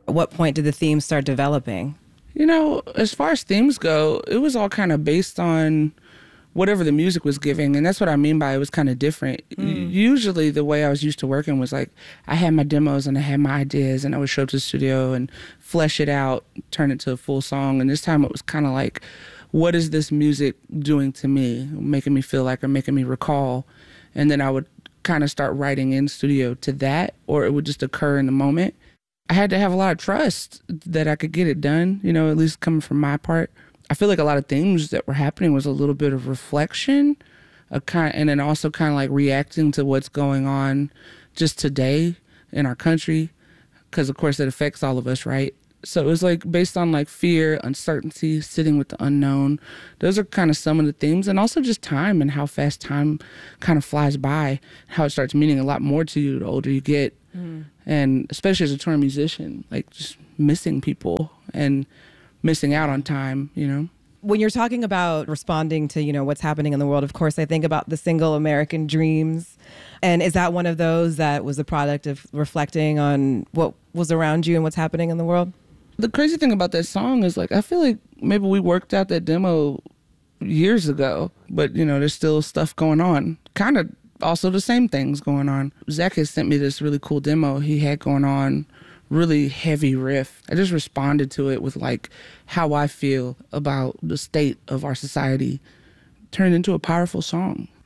At what point did the themes start developing? You know, as far as themes go, it was all kind of based on whatever the music was giving. And that's what I mean by it was kind of different. Usually the way I was used to working was like I had my demos and I had my ideas and I would show up to the studio and flesh it out, turn it to a full song. And this time it was kind of like, what is this music doing to me, making me feel like or making me recall? And then I would kind of start writing in studio to that, or it would just occur in the moment. I had to have a lot of trust that I could get it done, you know, at least coming from my part. I feel like a lot of things that were happening was a little bit of reflection, and then also kind of like reacting to what's going on just today in our country, because of course it affects all of us, right? So it was like based on like fear, uncertainty, sitting with the unknown. Those are kind of some of the themes, and also just time and how fast time kind of flies by, how it starts meaning a lot more to you the older you get. And especially as a touring musician, like just missing people and missing out on time, you know? When you're talking about responding to, you know, what's happening in the world, of course, I think about the single American Dreams. And is that one of those that was the product of reflecting on what was around you and what's happening in the world? The crazy thing about that song is like, I feel like maybe we worked out that demo years ago, but you know, there's still stuff going on. Kind of also the same things going on. Zach has sent me this really cool demo he had going on, really heavy riff. I just responded to it with like how I feel about the state of our society, turned into a powerful song.